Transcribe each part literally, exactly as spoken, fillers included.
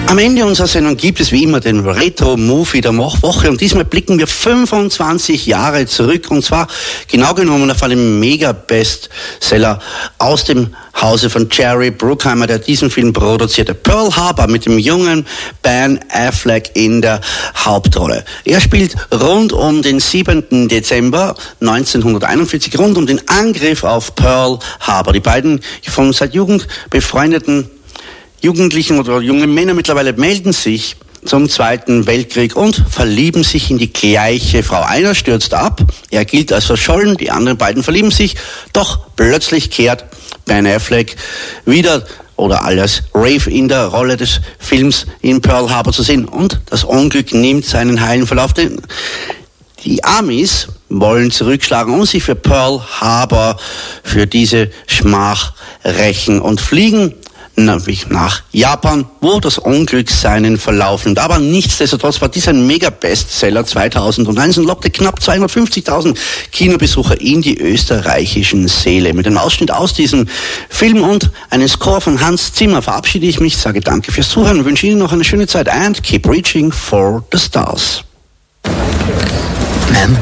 Am Ende unserer Sendung gibt es wie immer den Retro-Movie der Woche und diesmal blicken wir fünfundzwanzig Jahre zurück und zwar genau genommen auf einen Mega-Bestseller aus dem Hause von Jerry Bruckheimer, der diesen Film produzierte. Pearl Harbor mit dem jungen Ben Affleck in der Hauptrolle. Er spielt rund um den siebenten Dezember neunzehnhunderteinundvierzig, rund um den Angriff auf Pearl Harbor. Die beiden von seit Jugend befreundeten Jugendlichen oder junge Männer mittlerweile melden sich zum Zweiten Weltkrieg und verlieben sich in die gleiche Frau. Einer stürzt ab, er gilt als verschollen, die anderen beiden verlieben sich, doch plötzlich kehrt Ben Affleck wieder oder alias Rave in der Rolle des Films in Pearl Harbor zu sehen und das Unglück nimmt seinen heilen Verlauf. Die Amis wollen zurückschlagen und sich für Pearl Harbor, für diese Schmach rächen und fliegen nach Japan, wo das Unglück seinen Verlauf nimmt. Aber nichtsdestotrotz war dies ein Mega-Bestseller zweitausendeins und lockte knapp zweihundertfünfzigtausend Kinobesucher in die österreichischen Säle. Mit einem Ausschnitt aus diesem Film und einem Score von Hans Zimmer verabschiede ich mich, sage danke fürs Zuhören und wünsche Ihnen noch eine schöne Zeit and keep reaching for the stars. Ma'am?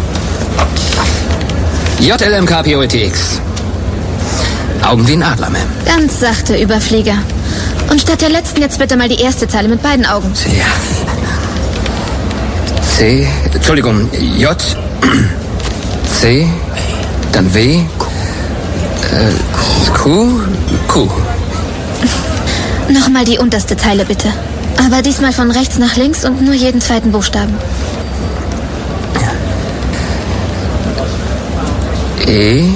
J L M K P O E T X. Augen wie ein Adler, Ma'am. Ganz sachte, Überflieger. Und statt der letzten jetzt bitte mal die erste Zeile mit beiden Augen. Ja. C, Entschuldigung, J, C, dann W, äh, Q, Q. Nochmal die unterste Zeile bitte. Aber diesmal von rechts nach links und nur jeden zweiten Buchstaben. E,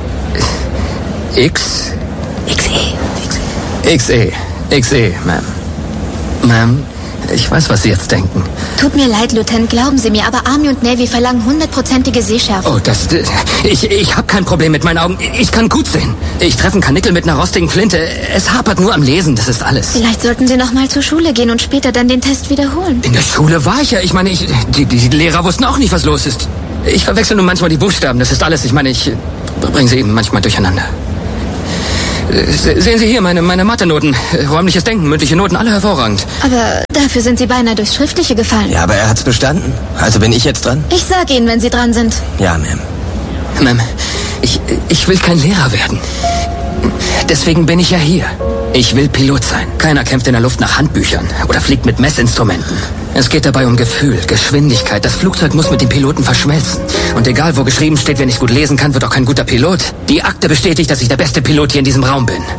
X, X E. X E, X E, Ma'am. Ma'am, ich weiß, was Sie jetzt denken. Tut mir leid, Lieutenant, glauben Sie mir, aber Army und Navy verlangen hundertprozentige Sehschärfe. Oh, das... Ich, ich habe kein Problem mit meinen Augen. Ich kann gut sehen. Ich treffe einen Karnickel mit einer rostigen Flinte. Es hapert nur am Lesen, das ist alles. Vielleicht sollten Sie noch mal zur Schule gehen und später dann den Test wiederholen. In der Schule war ich ja. Ich meine, ich, die, die Lehrer wussten auch nicht, was los ist. Ich verwechsel nur manchmal die Buchstaben, das ist alles. Ich meine, ich bringe sie eben manchmal durcheinander. Sehen Sie hier, meine, meine Mathe-Noten. Räumliches Denken, mündliche Noten, alle hervorragend. Aber dafür sind Sie beinahe durchs Schriftliche gefallen. Ja, aber er hat's bestanden. Also bin ich jetzt dran? Ich sag Ihnen, wenn Sie dran sind. Ja, Ma'am. Ma'am, ich, ich will kein Lehrer werden. Deswegen bin ich ja hier. Ich will Pilot sein. Keiner kämpft in der Luft nach Handbüchern oder fliegt mit Messinstrumenten. Es geht dabei um Gefühl, Geschwindigkeit. Das Flugzeug muss mit dem Piloten verschmelzen. Und egal, wo geschrieben steht, wer nicht gut lesen kann, wird auch kein guter Pilot. Die Akte bestätigt, dass ich der beste Pilot hier in diesem Raum bin.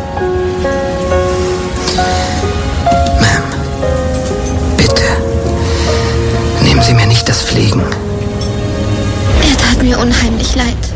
Ma'am, bitte, nehmen Sie mir nicht das Fliegen. Er tat mir unheimlich leid.